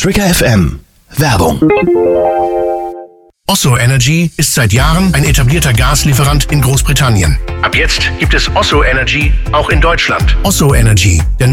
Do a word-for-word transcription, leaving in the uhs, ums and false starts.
Trigger F M. Werbung. Osso Energy ist seit Jahren ein etablierter Gaslieferant in Großbritannien. Ab jetzt gibt es Osso Energy auch in Deutschland. Osso Energy, der